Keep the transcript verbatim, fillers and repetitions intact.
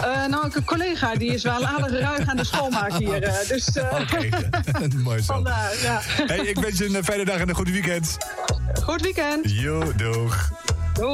Uh, nou, ik heb een collega, die is wel aardig ruig aan de schoonmaak hier. Uh, dus, uh, Oké, okay. Mooi zo. Vandaar, ja. Hey, ik wens je een fijne dag en een goed weekend. Goed weekend. Jo, doeg.